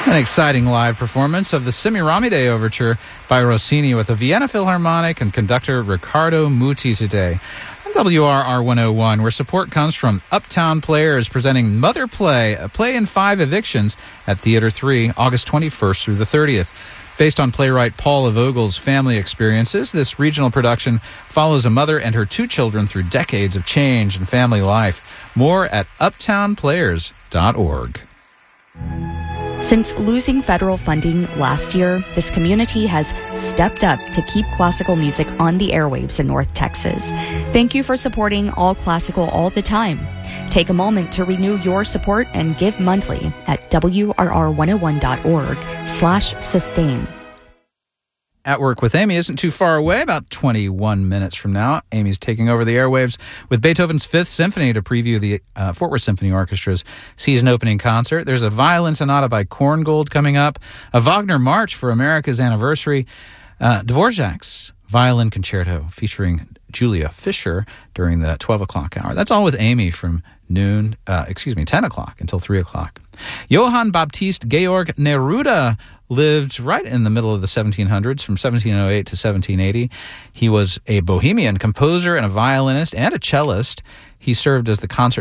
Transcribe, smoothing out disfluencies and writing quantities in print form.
An exciting live performance of the Semiramide Overture by Rossini with the Vienna Philharmonic and conductor Riccardo Muti today. On WRR 101, where support comes from Uptown Players presenting Mother Play, a play in 5 evictions at Theater 3, August 21st through the 30th. Based on playwright Paula Vogel's family experiences, this regional production follows a mother and her 2 children through decades of change in family life. More at uptownplayers.org. Since losing federal funding last year, this community has stepped up to keep classical music on the airwaves in North Texas. Thank you for supporting All Classical all the time. Take a moment to renew your support and give monthly at WRR101.org/sustain. At Work with Amy isn't too far away, about 21 minutes from now. Amy's taking over the airwaves with Beethoven's Fifth Symphony to preview the Fort Worth Symphony Orchestra's season opening concert. There's a violin sonata by Korngold coming up, a Wagner March for America's anniversary, Dvorak's violin concerto featuring Julia Fischer during the 12 o'clock hour. That's all with Amy from 10 o'clock until 3 o'clock. Johann Baptist Georg Neruda lived right in the middle of the 1700s, from 1708 to 1780. He was a Bohemian composer and a violinist and a cellist. He served as the concert